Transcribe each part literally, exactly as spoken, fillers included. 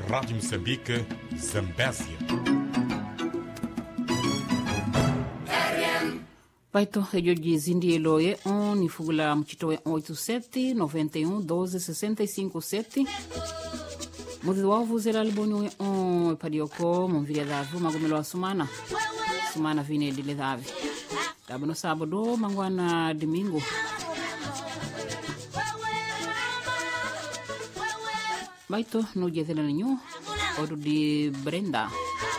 Rádio Moçambique, Zambésia. Paito Rejoji Zindi Eloye on Ifugula Mchitoe oito sete noventa e um doze sessenta e cinco sete. Mudiwavu zela liboni on padioko monviria davu magomelo sumana. Sumana vine dile davi. Tabono sábado mangwana domingo. Baito no jethela ninyo odu di Brenda.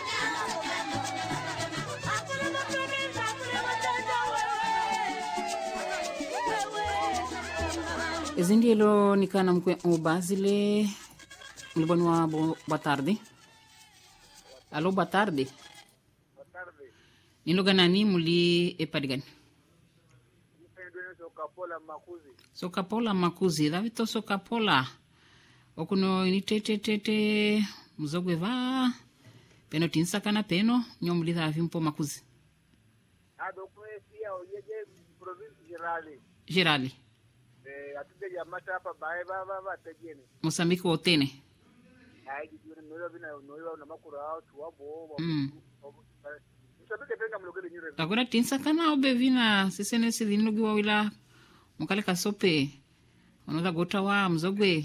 Ezindielo nikana mkwe o Basile. Libonwa boa tarde. Alô, boa tarde. Boa tarde. Niloga nani muli epadigani? Sokapola Makuzi. Sokapola Makuzi. Davito Sokapola. Okuno initete tete muzogwe va. Peno tinsakana peno nyomuli davi mpo Makuzi. Ado kwe pia oyege province Girali. Girali. Eh atude ya mata hapa bae baba bategene. Mosambiki wotene. Ai jidure noyo bina noyo na makura au tuwabo. Mm. Msabike penga mlogele nyure. Agora tinsakana obevina sisene sidinogi wawila mukale kasope. Onoda gota wa mzogwe.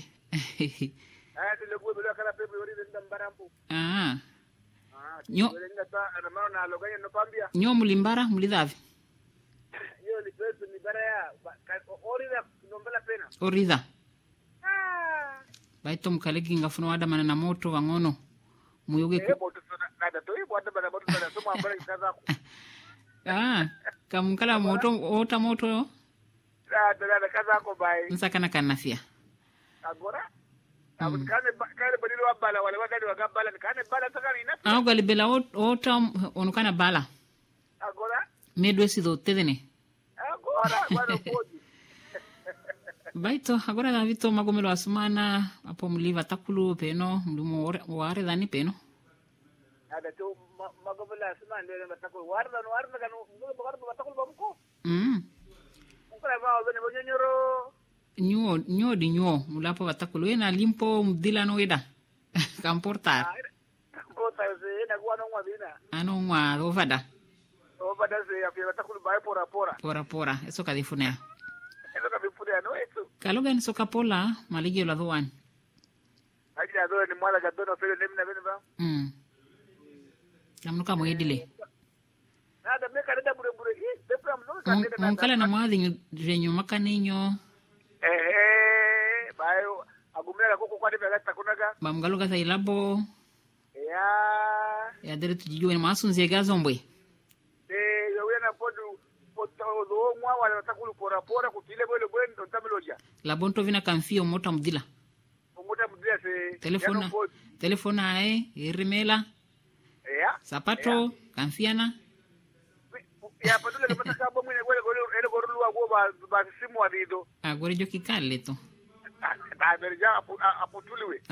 Aya tilegwe bila kala pepe yori nda mbarampo. Ah. Ah. Nyo. Nda ta ana maana aloganya no pambia. Nyo mulimbara mulidavi. Yo ni pepe ni bara ya orida nombela pena. Orida. Ah. Baito mkalegi ngafuno wada mana na moto wangono. Muyoge ku. Eh moto na da to ibo ada moto na soma ambale kaza. Ah, kamkala moto ota moto. Da da da kaza ko bai. Nsakana kanafia. Agora? Abu kane kane badilo wabala wale wadani wakabala kane bala sakani ina. Ah, galibela ota onukana bala. Agora? Medwe sido tedene. Agora, agora pode. Baito, agora Davito magomelo asumana apo mliva takulu peno mlumo ware dani peno. Ada tu magomelo asumana ndio matakulu warda no warda kanu ndio bagardo matakulu bamuko. Mm. Ukra ba wabene bonyoro. Nyo nyo di nyo mulapo batakulu ena limpo mdila no eda. Kamportar. Kota ze na kwa no mwabina. Ano mwa ovada. Ovada ze ya batakulu bai pora pora. Pora pora, eso kadifunea. Eso kabifuria no eso. Kaloga ni Sokapola maligi la doan. Haji ado ni mwala gadono pele nemna bene ba. Mm. Namnuka moedile. Nada meka nenda bure bure hii depram no ka nenda. Onkala na mwadhi renyo makaninyo. Eh eh bayo agumela koko kwa debe gata kunaga. Bamgaloga za ilabo. Ya. Ya dere tujijue masunze gazombwe. Eh yo wena podu poto do mwa wala takulu pora pora kutile bole bole ndo tameloja. La bonto vina kamfio mota mdila. Mota mdia se Telefona. Telefona ae irimela. Ya. Sapato kamfiana. Ya padule kama kabo mwene gole gole ele gorulwa go ba ba simu adido. Agore jo kikale to. Ta berja apu aputuliwe.